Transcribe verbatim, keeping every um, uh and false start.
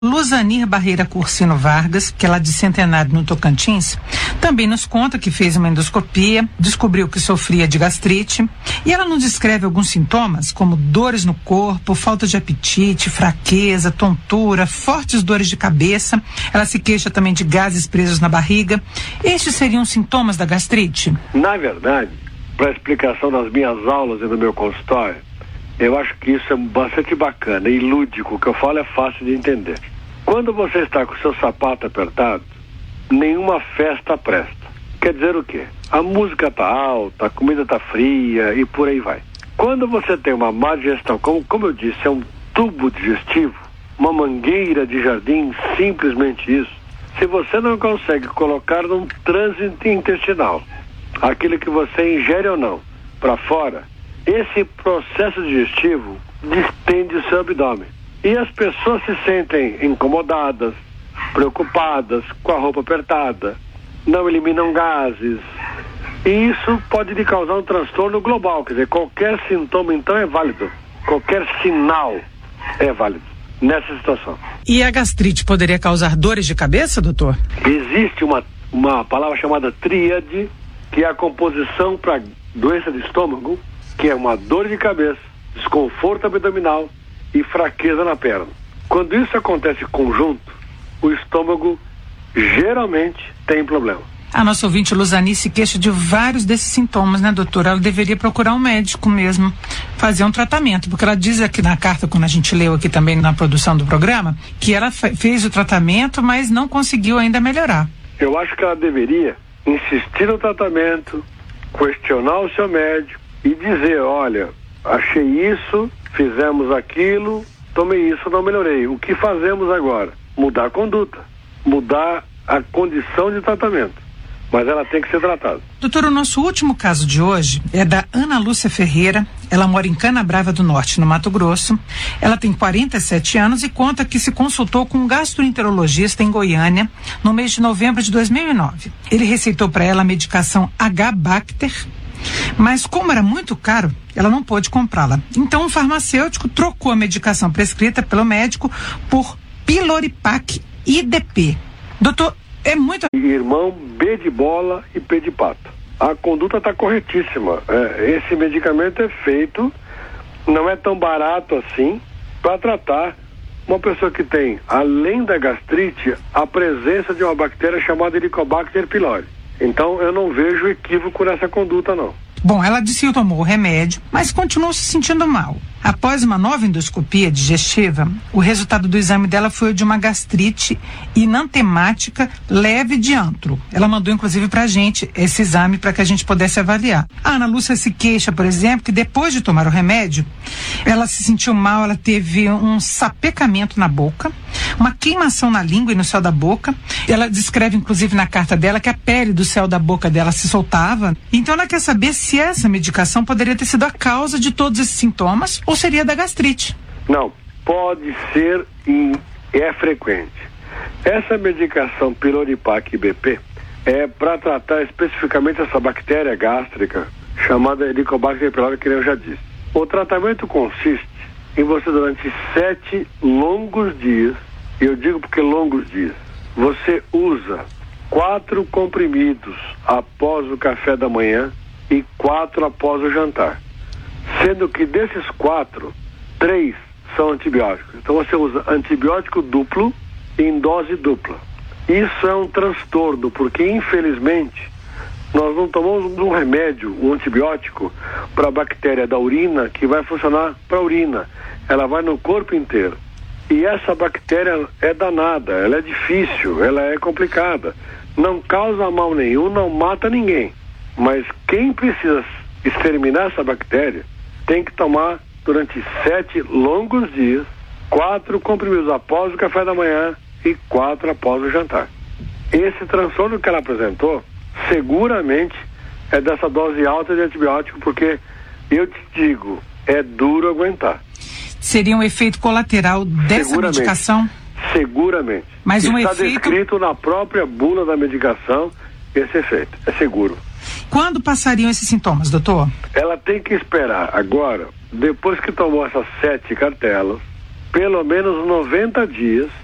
Luzanir Barreira Cursino Vargas, que é lá de Centenário, no Tocantins, também nos conta que fez uma endoscopia, descobriu que sofria de gastrite, e ela nos descreve alguns sintomas, como dores no corpo, falta de apetite, fraqueza, tontura, fortes dores de cabeça. Ela se queixa também de gases presos na barriga. Estes seriam sintomas da gastrite? Na verdade, para a explicação das minhas aulas e do meu consultório, eu acho que isso é bastante bacana e lúdico. O que eu falo é fácil de entender. Quando você está com o seu sapato apertado, nenhuma festa presta. Quer dizer o quê? A música está alta, a comida está fria e por aí vai. Quando você tem uma má digestão, como, como eu disse, é um tubo digestivo, uma mangueira de jardim, simplesmente isso. Se você não consegue colocar num trânsito intestinal, aquilo que você ingere ou não, para fora, esse processo digestivo distende o seu abdômen. E as pessoas se sentem incomodadas, preocupadas, com a roupa apertada, não eliminam gases. E isso pode lhe causar um transtorno global. Quer dizer, qualquer sintoma então é válido. Qualquer sinal é válido nessa situação. E a gastrite poderia causar dores de cabeça, doutor? Existe uma, uma palavra chamada tríade, que é a composição para doença de estômago, que é uma dor de cabeça, desconforto abdominal e fraqueza na perna. Quando isso acontece conjunto, o estômago geralmente tem problema. A nossa ouvinte Luzani se queixa de vários desses sintomas, né, doutora? Ela deveria procurar um médico mesmo, fazer um tratamento, porque ela diz aqui na carta, quando a gente leu aqui também na produção do programa, que ela fez o tratamento, mas não conseguiu ainda melhorar. Eu acho que ela deveria insistir no tratamento, questionar o seu médico e dizer, olha, achei isso, fizemos aquilo, tomei isso, não melhorei. O que fazemos agora? Mudar a conduta, mudar a condição de tratamento. Mas ela tem que ser tratada. Doutor, o nosso último caso de hoje é da Ana Lúcia Ferreira. Ela mora em Canabrava do Norte, no Mato Grosso. Ela tem quarenta e sete anos e conta que se consultou com um gastroenterologista em Goiânia no mês de novembro de dois mil e nove. Ele receitou para ela a medicação H-Bacter, mas como era muito caro, ela não pôde comprá-la. Então o farmacêutico trocou a medicação prescrita pelo médico por Piloripac I D P. Doutor, é muito... Irmão B de bola e P de pato. A conduta está corretíssima. É, esse medicamento é feito, não é tão barato assim, para tratar uma pessoa que tem, além da gastrite, a presença de uma bactéria chamada Helicobacter pylori. Então eu não vejo equívoco nessa conduta, não. Bom, ela disse que tomou o remédio, mas continuou se sentindo mal. Após uma nova endoscopia digestiva, o resultado do exame dela foi o de uma gastrite inantemática leve de antro. Ela mandou inclusive pra gente esse exame para que a gente pudesse avaliar. A Ana Lúcia se queixa, por exemplo, que depois de tomar o remédio, ela se sentiu mal, ela teve um sapecamento na boca, uma queimação na língua e no céu da boca. Ela descreve inclusive na carta dela que a pele do céu da boca dela se soltava. Então ela quer saber se essa medicação poderia ter sido a causa de todos esses sintomas ou seria da gastrite. Não, pode ser e é frequente. Essa medicação Piloripac I B P é para tratar especificamente essa bactéria gástrica chamada Helicobacter pylori, que eu já disse. O tratamento consiste em você, durante sete longos dias, e eu digo porque longos dias, você usa quatro comprimidos após o café da manhã e quatro após o jantar. Sendo que desses quatro, três são antibióticos. Então você usa antibiótico duplo em dose dupla. Isso é um transtorno, porque infelizmente nós não tomamos um remédio, um antibiótico para a bactéria da urina que vai funcionar para a urina. Ela vai no corpo inteiro. E essa bactéria é danada, ela é difícil, ela é complicada. Não causa mal nenhum, não mata ninguém. Mas quem precisa exterminar essa bactéria tem que tomar durante sete longos dias, quatro comprimidos após o café da manhã e quatro após o jantar. Esse transtorno que ela apresentou, seguramente é dessa dose alta de antibiótico, porque eu te digo, é duro aguentar. Seria um efeito colateral dessa seguramente, medicação? Seguramente. Mas um Está efeito... descrito na própria bula da medicação esse efeito, é seguro. Quando passariam esses sintomas, doutor? Ela tem que esperar agora, depois que tomou essas sete cartelas, pelo menos noventa dias